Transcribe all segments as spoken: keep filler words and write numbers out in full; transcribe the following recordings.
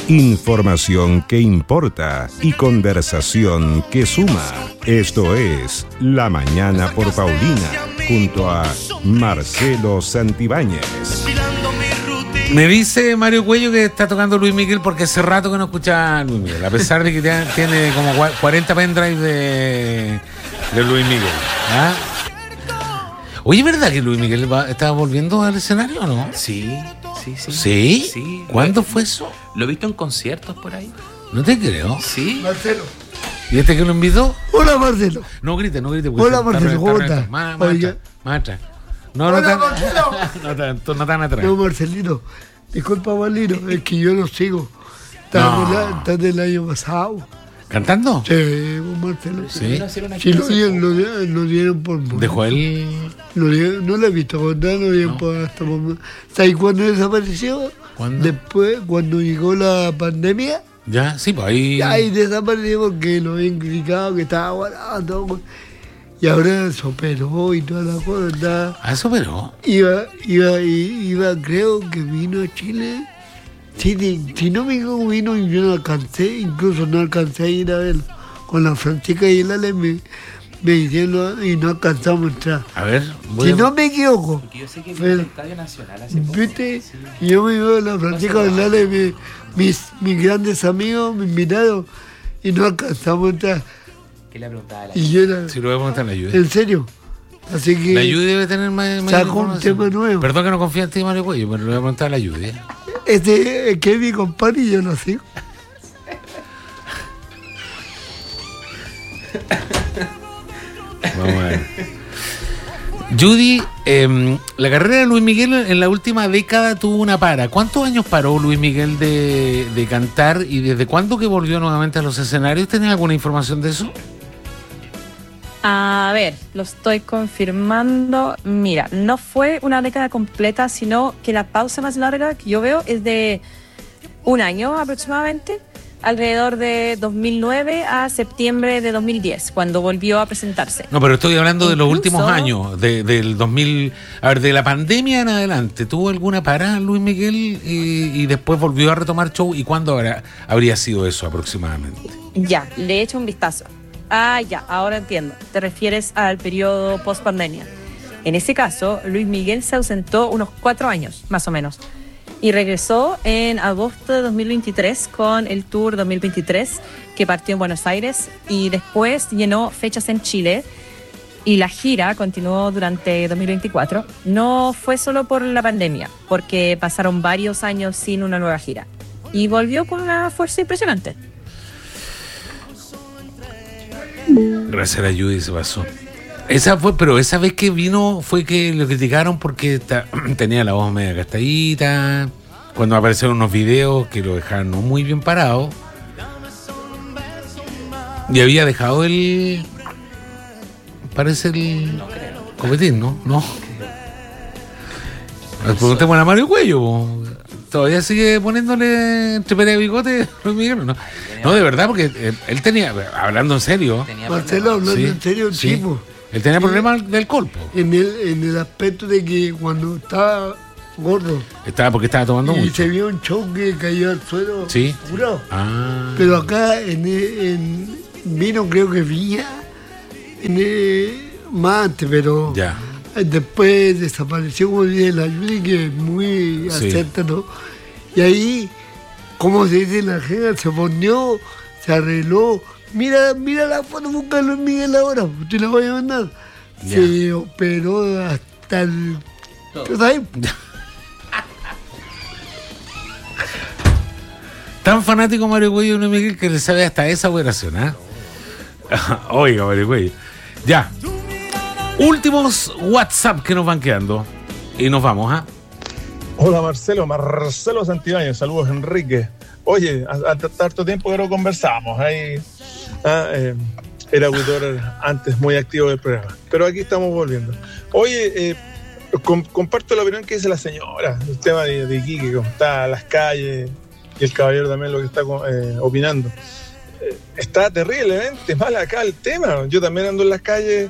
Información que importa y conversación que suma. Esto es La Mañana por Paulina, junto a Marcelo Santibáñez. Me dice Mario Cuello que está tocando Luis Miguel porque hace rato que no escucha a Luis Miguel, a pesar de que tiene como cuarenta pendrives de, de Luis Miguel. ¿Ah? Oye, ¿verdad que Luis Miguel va, estaba volviendo al escenario o no? Sí, sí, sí. ¿Sí? Sí. ¿Cuándo fue eso? Lo he visto en conciertos por ahí. No te creo. Sí. Marcelo. ¿Y este que lo invitó? Hola, Marcelo. No grite, no grite. Hola, Marcelo, ¿cómo estás? Más, Oiga. más atrás. No, no Hola, tan, Marcelo. no, tan, no tan atrás. No, Marcelino. Disculpa, Marlino, es que yo no sigo. Está No. del, del año pasado. ¿Cantando? Sí, Marcelo. Sí. Sí, lo dieron, lo dieron, lo dieron por... Dejó él. Lo dieron, no lo he visto contar, lo dieron No. por hasta por... ¿Sabes cuándo desapareció? ¿Cuándo? Después, cuando llegó la pandemia, Ya, sí, pues ahí. ahí desapareció porque lo habían criticado, que estaba guardado, todo. Y ahora se operó y toda la cosa. Está... Ah, eso pero. Iba, iba, iba, creo que vino a Chile. Sí, si, si no me equivoco, vino y yo no alcancé, incluso no alcancé a ir a verlo. Con la Francisca y el Ale me, me hicieron y no alcanzamos a entrar. A ver, voy Si a... no me equivoco, Porque yo sé que Fue- vino al Estadio Nacional hace poco. ¿viste? Sí. Y yo me iba a la Francisca y el Ale, me- mis, mis grandes amigos me invitaron y no alcanzamos a entrar. ¿Qué le preguntaba a la Y yo era, Si lo voy a preguntar a la Judy. en serio. Así que La Judy debe tener más. más sacó un información. tema nuevo. Perdón que no confíe en ti, Mario Cuello, pero le voy a preguntar a la Judy. ¿eh? este es que es mi compadre y yo lo sigo. Vamos a ver. Judy, eh, la carrera de Luis Miguel en la última década tuvo una para. ¿Cuántos años paró Luis Miguel de, de cantar y desde cuándo que volvió nuevamente a los escenarios? ¿Tenés alguna información de eso? A ver, lo estoy confirmando. Mira, no fue una década completa, sino que la pausa más larga que yo veo es de un año aproximadamente, alrededor de dos mil nueve a septiembre de dos mil diez, cuando volvió a presentarse. No, pero estoy hablando de los Incluso- últimos años, de, del dos mil, a ver, de la pandemia en adelante. ¿Tuvo alguna parada Luis Miguel y, y después volvió a retomar show? ¿Y cuándo habrá, habría sido eso aproximadamente? Ya, le he hecho un vistazo. Ah, ya, ahora entiendo. Te refieres al periodo post-pandemia. En ese caso, Luis Miguel se ausentó unos cuatro años, más o menos. Y regresó en agosto de dos mil veintitrés con el Tour dos mil veintitrés, que partió en Buenos Aires y después llenó fechas en Chile. Y la gira continuó durante dos mil veinticuatro. No fue solo por la pandemia, porque pasaron varios años sin una nueva gira. Y volvió con una fuerza impresionante. Gracias a la Judy se pasó. Esa fue, pero esa vez que vino fue que lo criticaron porque ta- tenía la voz media gastadita. Cuando aparecieron unos videos que lo dejaron no muy bien parado. Y había dejado el. Parece el. Competir, ¿no? No. Preguntémosle a Mario Cuello. po. Todavía sigue poniéndole entre pelea y bigote Luis Miguel, ¿no? No, de verdad, porque eh, él tenía, hablando en serio, Tenía Marcelo, hablando Sí, en serio, sí. tipo. él tenía Sí. problemas del colpo. En el, en el aspecto de que cuando estaba gordo Estaba porque estaba tomando y mucho. se vio un show que cayó al suelo, Sí. curado. Ah. Pero acá en, en vino, creo que Villa, en el, más antes, pero Ya. después desapareció, como dice la Judy, que es muy Sí. acerta, ¿no? Y ahí, como se dice en la jerga, se ponió, se arregló. Mira, mira la foto, busca a Luis Miguel ahora, te la voy a mandar. Ya. Se operó hasta el... ¿Tú sabes? Tan fanático Mario Cuello de Luis Miguel que le sabe hasta esa operación, ¿ah? Oiga, Mario Cuello. Ya. Últimos WhatsApp que nos van quedando. Y nos vamos, ¿ah? Hola Marcelo, Marcelo Santibáñez, saludos Enrique. Oye, hace tanto tiempo que no conversamos, ahí ah, eh, era auditor antes muy activo del programa, pero aquí estamos volviendo. Oye, eh, com- comparto la opinión que dice la señora, el tema de, de Iquique, cómo está las calles, y el caballero también lo que está eh, opinando. Eh, está terriblemente mal acá el tema, yo también ando en las calles,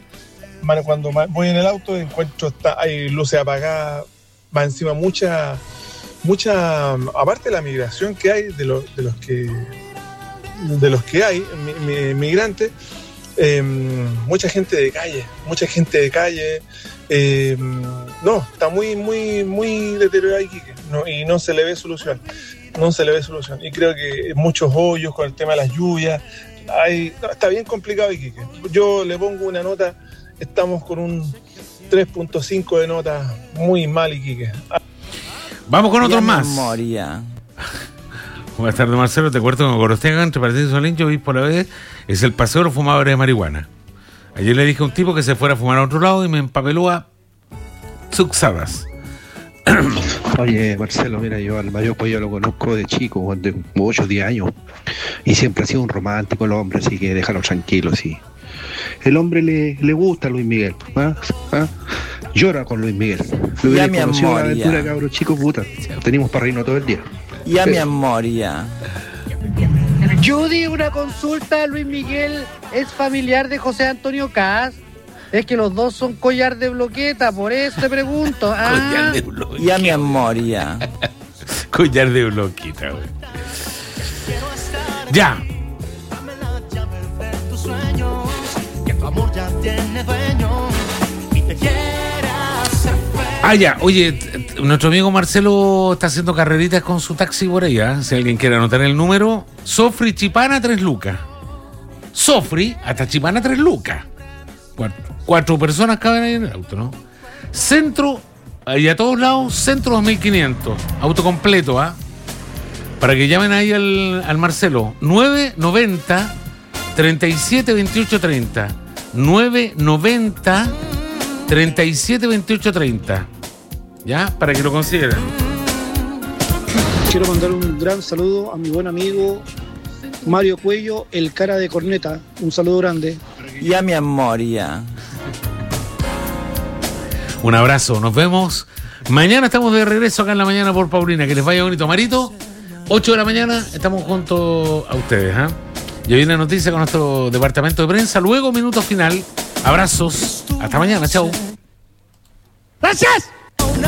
cuando voy en el auto encuentro está, hay luces apagadas, va encima mucha mucha, aparte de la migración que hay de, lo, de los que de los que hay mi, mi, migrantes, eh, mucha gente de calle, mucha gente de calle, eh, no, está muy, muy, muy deteriorado Iquique, no, y no se le ve solución, no se le ve solución, y creo que muchos hoyos con el tema de las lluvias, hay, no, está bien complicado Iquique. Yo le pongo una nota, estamos con un tres punto cinco de nota, muy mal Iquique. Vamos con otros más. Memoria. Buenas tardes, Marcelo. Te cuento que Gorostiaga, entre paréntesis Solín, yo vi por la vez, es el paseo de los fumadores de marihuana. Ayer le dije a un tipo que se fuera a fumar a otro lado y me empapeló a zuxadas. Oye, Marcelo, mira, yo al Mario Cuello lo conozco de chico, de ocho o diez años, y siempre ha sido un romántico el hombre, así que déjalo tranquilo, sí. El hombre le, le gusta a Luis Miguel, ¿ah? ¿Ah? Llora con Luis Miguel. Lo hubiera conocido la aventura, cabros chicos, puta. Tenemos para reírnos todo el día. Y a mi amor, ya. Judy, una consulta. Luis Miguel es familiar de José Antonio Caz. Es que los dos son collar de bloqueta, por eso te pregunto. Ah. Collar de bloqueta. Y a mi amor, ya. Collar de bloqueta, güey. Ya. Ah, ya, oye, t- nuestro amigo Marcelo está haciendo carreritas con su taxi por ahí, ¿eh? Si alguien quiere anotar el número, Sofri Chipana tres lucas. Sofri hasta Chipana tres lucas. Cuatro, cuatro personas caben ahí en el auto, ¿no? Centro, ahí a todos lados, Centro dos mil quinientos, auto completo, ¿ah? ¿eh? Para que llamen ahí al, al Marcelo, nueve noventa, treinta y siete, veintiocho, treinta. nueve noventa, treinta y siete, veintiocho, treinta. ¿Ya? Para que lo consideren. Quiero mandar un gran saludo a mi buen amigo Mario Cuello, el cara de corneta. Un saludo grande. Y a mi amor, ya. Un abrazo, nos vemos. Mañana estamos de regreso acá en la mañana por Paulina. Que les vaya bonito, Marito. ocho de la mañana estamos juntos a ustedes, ¿eh? Ya viene la noticia con nuestro departamento de prensa. Luego, minuto final. Abrazos. Hasta mañana. Chao. ¡Gracias!